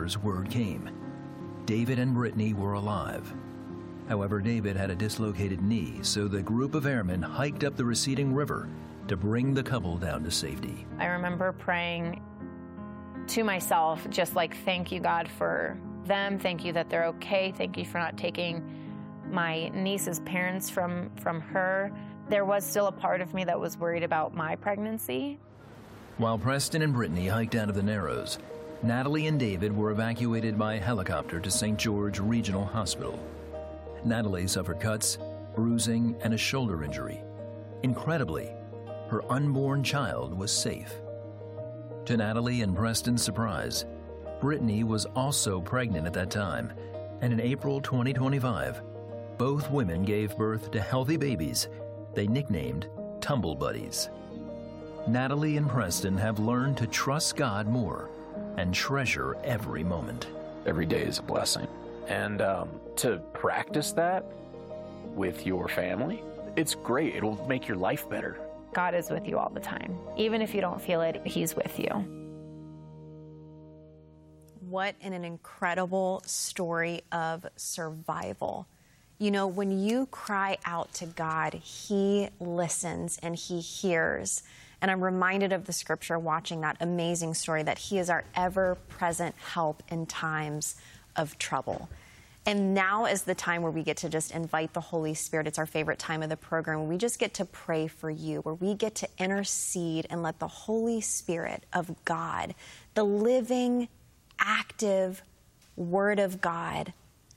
hours, word came. David and Brittany were alive. However, David had a dislocated knee, so the group of airmen hiked up the receding river to bring the couple down to safety. I remember praying to myself, just like, thank you, God, for them. Thank you that they're okay. Thank you for not taking my niece's parents from her. There was still a part of me that was worried about my pregnancy. While Preston and Brittany hiked out of the Narrows, Natalie and David were evacuated by helicopter to St. George Regional Hospital. Natalie suffered cuts, bruising, and a shoulder injury. Incredibly, her unborn child was safe. To Natalie and Preston's surprise, Brittany was also pregnant at that time, and in April 2025, both women gave birth to healthy babies they nicknamed Tumble Buddies. Natalie and Preston have learned to trust God more and treasure every moment. Every day is a blessing. And to practice that with your family, it's great. It'll make your life better. God is with you all the time. Even if you don't feel it, He's with you. What an incredible story of survival. You know, when you cry out to God, He listens and He hears. And I'm reminded of the scripture watching that amazing story that He is our ever-present help in times of trouble. And now is the time where we get to just invite the Holy Spirit. It's our favorite time of the program. We just get to pray for you, where we get to intercede and let the Holy Spirit of God, the living, active Word of God.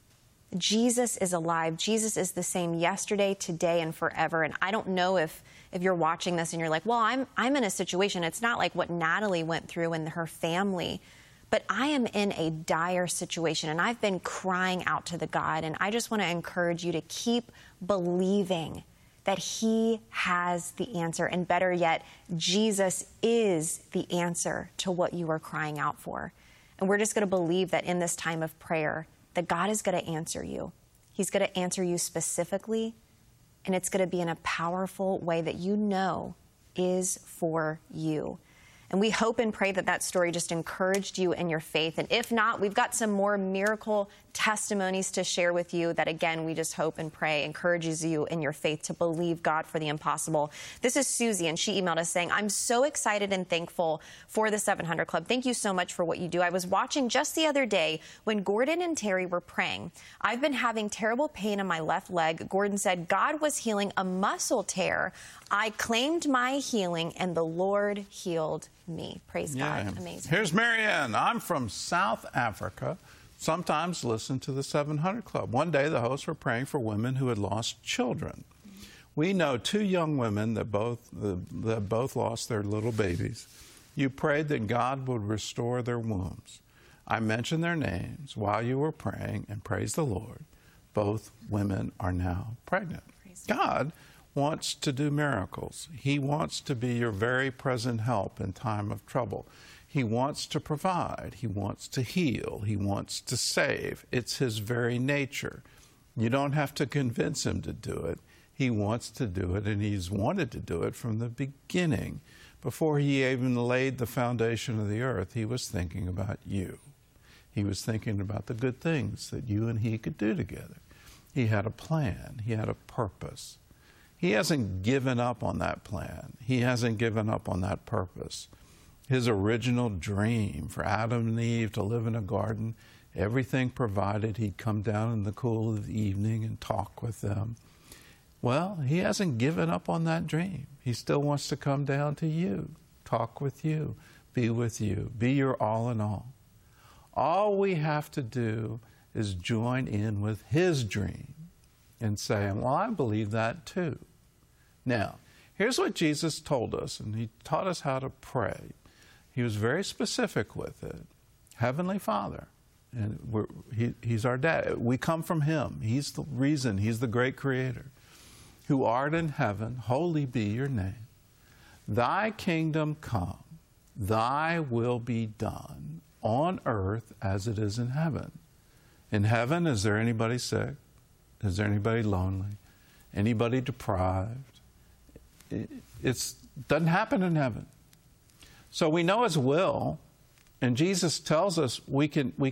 Jesus is alive. Jesus is the same yesterday, today, and forever. And I don't know if you're watching this and you're like, well, I'm in a situation. It's not like what Natalie went through and her family, but I am in a dire situation, and I've been crying out to the God, and I just want to encourage you to keep believing that He has the answer, and better yet, Jesus is the answer to what you are crying out for. And we're just going to believe that in this time of prayer, that God is going to answer you. He's going to answer you specifically, and it's going to be in a powerful way that you know is for you. And we hope and pray that that story just encouraged you in your faith. And if not, we've got some more miracle testimonies to share with you that, again, we just hope and pray encourages you in your faith to believe God for the impossible. This is Susie, and she emailed us saying, I'm so excited and thankful for the 700 Club. Thank you so much for what you do. I was watching just the other day when Gordon and Terry were praying. I've been having terrible pain in my left leg. Gordon said God was healing a muscle tear. I claimed my healing, and the Lord healed me. Praise God. Amazing. Here's Marianne. I'm from South Africa. Sometimes listen to the 700 Club. One day, the hosts were praying for women who had lost children. We know two young women that both lost their little babies. You prayed that God would restore their wombs. I mentioned their names while you were praying, and praise the Lord, both women are now pregnant. God wants to do miracles. He wants to be your very present help in time of trouble. He wants to provide. He wants to heal. He wants to save. It's His very nature. You don't have to convince Him to do it. He wants to do it, and He's wanted to do it from the beginning. Before He even laid the foundation of the earth, He was thinking about you. He was thinking about the good things that you and He could do together. He had a plan. He had a purpose. He hasn't given up on that plan. He hasn't given up on that purpose. His original dream for Adam and Eve to live in a garden, everything provided, He'd come down in the cool of the evening and talk with them. Well, He hasn't given up on that dream. He still wants to come down to you, talk with you, be your all in all. All we have to do is join in with His dream and say, well, I believe that too. Now, here's what Jesus told us, and He taught us how to pray. He was very specific with it. Heavenly Father, and He's our dad. We come from Him. He's the reason. He's the great Creator. Who art in heaven, holy be your name. Thy kingdom come, Thy will be done on earth as it is in heaven. In heaven, is there anybody sick? Is there anybody lonely? Anybody deprived? It doesn't happen in heaven. So we know His will, and Jesus tells us we can